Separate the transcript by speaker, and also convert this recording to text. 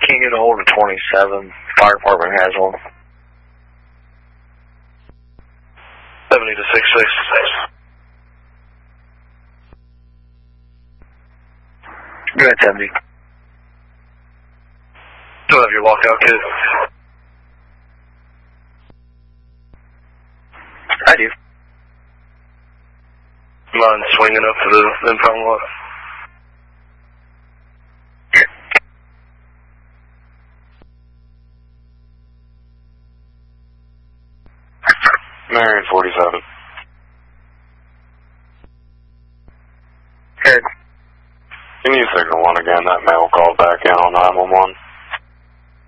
Speaker 1: can't get a hold of 27. Fire department has one.
Speaker 2: 70 to 66.
Speaker 1: Go ahead, 70.
Speaker 2: Still have your lockout kit?
Speaker 1: I do.
Speaker 2: Mind swinging up to the impound lot?
Speaker 3: Marion 47.
Speaker 1: Good.
Speaker 3: Can you signal one again? That male called back in on 911.